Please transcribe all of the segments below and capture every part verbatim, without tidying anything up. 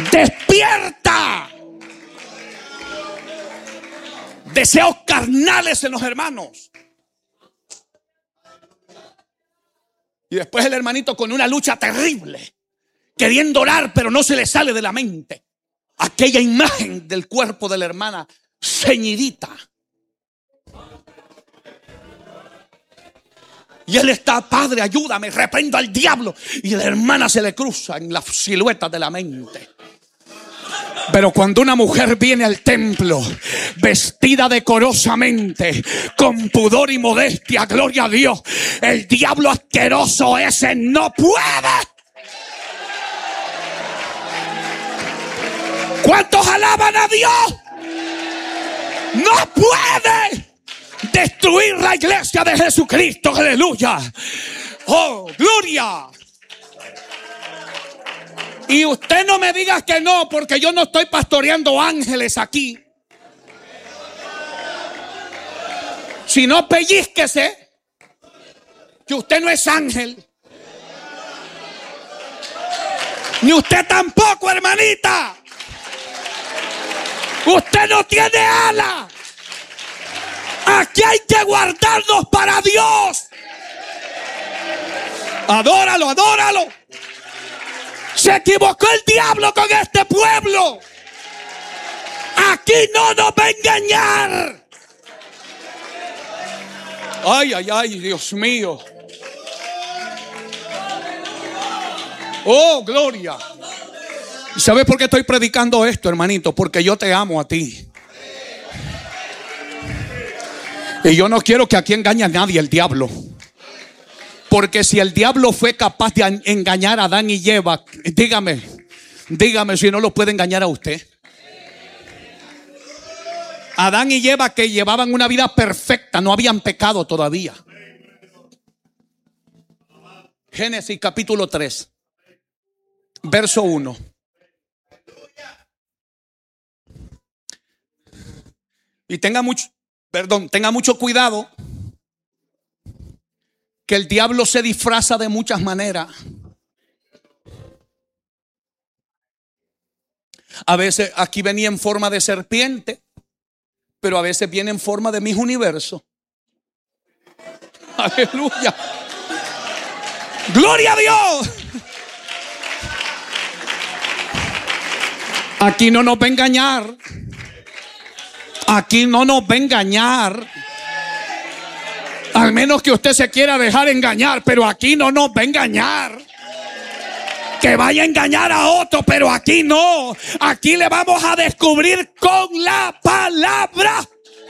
Despierta. Deseos carnales en los hermanos. Y después el hermanito con una lucha terrible, queriendo orar, pero no se le sale de la mente aquella imagen del cuerpo de la hermana ceñidita. Y él está: Padre, ayúdame, reprendo al diablo. Y la hermana se le cruza en la silueta de la mente. Pero cuando una mujer viene al templo vestida decorosamente, con pudor y modestia, gloria a Dios, el diablo asqueroso ese no puede. ¿Cuántos alaban a Dios? No puede destruir la iglesia de Jesucristo. Aleluya. Oh, gloria. Y usted no me diga que no, porque yo no estoy pastoreando ángeles aquí. Si no, pellizquese, que usted no es ángel. Ni usted tampoco, hermanita. Usted no tiene ala. Aquí hay que guardarnos para Dios. Adóralo, adóralo. Se equivocó el diablo con este pueblo. Aquí no nos va a engañar. Ay, ay, ay, Dios mío. Oh, gloria. ¿Sabes por qué estoy predicando esto, hermanito? Porque yo te amo a ti. Y yo no quiero que aquí engañe a nadie el diablo. Porque si el diablo fue capaz de engañar a Adán y Eva, dígame, dígame si no lo puede engañar a usted. Adán y Eva, que llevaban una vida perfecta, no habían pecado todavía. Génesis capítulo tres, verso uno. Y tenga mucho, perdón, tenga mucho cuidado, que el diablo se disfraza de muchas maneras. A veces aquí venía en forma de serpiente, pero a veces viene en forma de mis universos. Aleluya. Gloria a Dios. Aquí no nos va a engañar. Aquí no nos va a engañar. Al menos que usted se quiera dejar engañar, pero aquí no nos va a engañar. Que vaya a engañar a otro, pero aquí no. Aquí le vamos a descubrir con la palabra.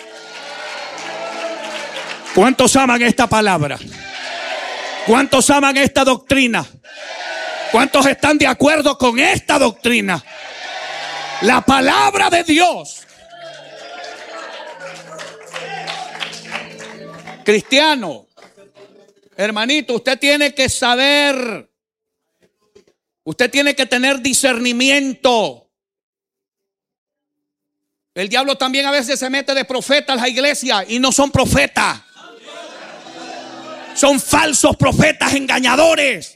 ¿Cuántos aman esta palabra? ¿Cuántos aman esta doctrina? ¿Cuántos están de acuerdo con esta doctrina? La palabra de Dios. Cristiano, hermanito, usted tiene que saber, usted tiene que tener discernimiento. El diablo también a veces se mete de profetas a la iglesia y no son profetas. Son falsos profetas, engañadores,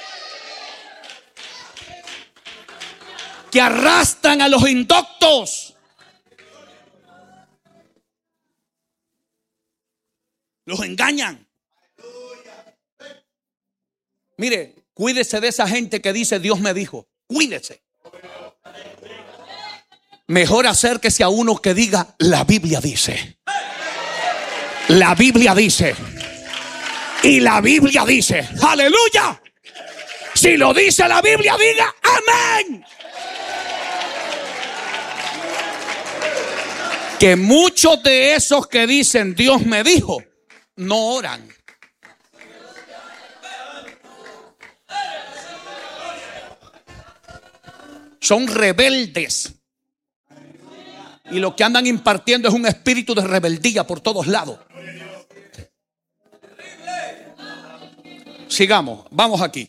que arrastran a los indoctos. Los engañan. Mire, cuídese de esa gente que dice Dios me dijo. Cuídese. Mejor acérquese a uno que diga la Biblia dice. La Biblia dice. Y la Biblia dice. Aleluya. Si lo dice la Biblia, diga amén. Que muchos de esos que dicen Dios me dijo no oran. Son rebeldes. Y lo que andan impartiendo es un espíritu de rebeldía por todos lados. Sigamos, vamos aquí.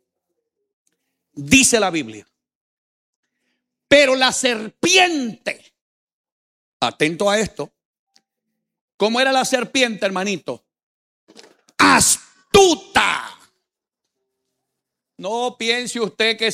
Dice la Biblia. Pero la serpiente, atento a esto. ¿Cómo era la serpiente, hermanito? Astuta. No piense usted que